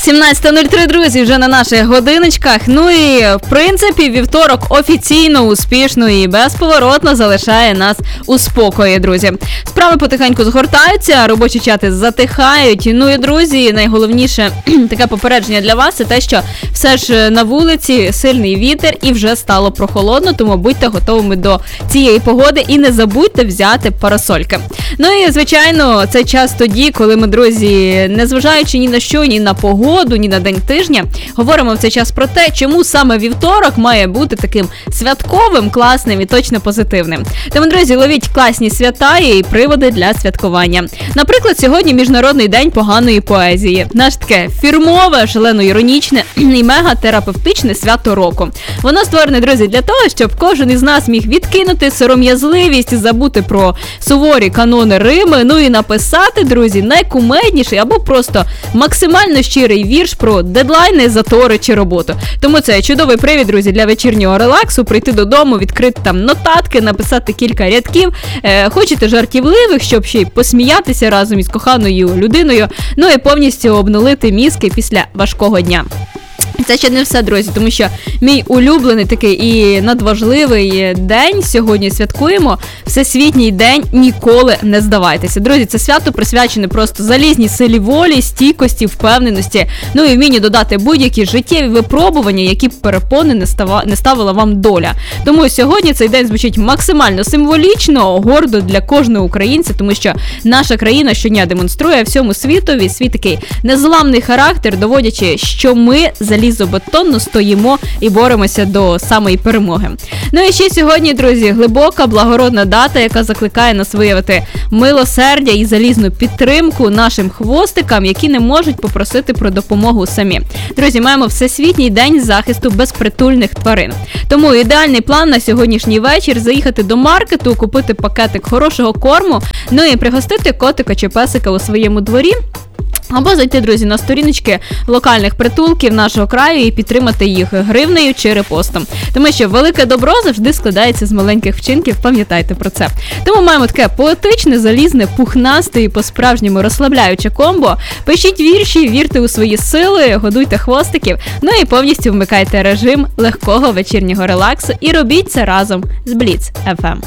17:03, друзі, вже на наших годиночках. Ну і, в принципі, вівторок офіційно, успішно і безповоротно залишає нас у спокої, друзі. Справи потихеньку згортаються, робочі чати затихають. Ну і, друзі, найголовніше таке попередження для вас – це те, що все ж на вулиці сильний вітер і вже стало прохолодно, тому будьте готовими до цієї погоди і не забудьте взяти парасольки. Ну і, звичайно, це час тоді, коли ми, друзі, незважаючи ні на що, ні на погоду, ні на день тижня, говоримо в цей час про те, чому саме вівторок має бути таким святковим, класним і точно позитивним. Тому, друзі, ловіть класні свята і приводи для святкування. Наприклад, сьогодні Міжнародний день поганої поезії. Наше таке фірмове, шалено-іронічне і мега-терапевтичне свято року. Воно створене, друзі, для того, щоб кожен із нас міг відкинути сором'язливість, забути про суворі канони Рими, ну і написати, друзі, найкумедніший або просто максимально щирий вірш про дедлайни, затори чи роботу. Тому це чудовий привід, друзі, для вечірнього релаксу, прийти додому, відкрити там нотатки, написати кілька рядків. Хочете жартівливих, щоб ще й посміятися разом із коханою людиною, ну і повністю обнулити мізки після важкого дня. Це ще не все, друзі, тому що мій улюблений такий і надважливий день сьогодні святкуємо. Всесвітній день «Ніколи не здавайтеся». Друзі, це свято присвячене просто залізній силі волі, стійкості, впевненості, ну і вмінню додати будь-які життєві випробування, які б перепони не ставила вам доля. Тому сьогодні цей день звучить максимально символічно, гордо для кожного українця, тому що наша країна щодня демонструє всьому світові свій такий незламний характер, доводячи, що ми залізобетонно стоїмо і боремося до самої перемоги. Ну і ще сьогодні, друзі, глибока, благородна дата, яка закликає нас виявити милосердя і залізну підтримку нашим хвостикам, які не можуть попросити про допомогу самі. Друзі, маємо Всесвітній день захисту безпритульних тварин. Тому ідеальний план на сьогоднішній вечір – заїхати до маркету, купити пакетик хорошого корму, ну і пригостити котика чи песика у своєму дворі. Або зайти, друзі, на сторіночки локальних притулків нашого краю і підтримати їх гривнею чи репостом. Тому що велике добро завжди складається з маленьких вчинків, пам'ятайте про це. Тому маємо таке поетичне, залізне, пухнасте і по-справжньому розслабляюче комбо. Пишіть вірші, вірте у свої сили, годуйте хвостиків, ну і повністю вмикайте режим легкого вечірнього релаксу і робіть це разом з Blitz FM.